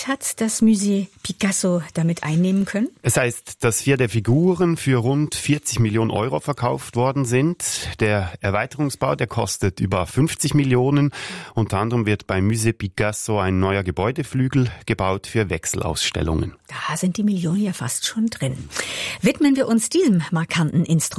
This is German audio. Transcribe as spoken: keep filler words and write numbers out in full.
Geld hat das Musée Picasso damit einnehmen können? Es heißt, dass vier der Figuren für rund vierzig Millionen Euro verkauft worden sind. Der Erweiterungsbau, der kostet über fünfzig Millionen. Unter anderem wird beim Musée Picasso ein neuer Gebäudeflügel gebaut für Wechselausstellungen. Da sind die Millionen ja fast schon drin. Widmen wir uns diesem markanten Instrument.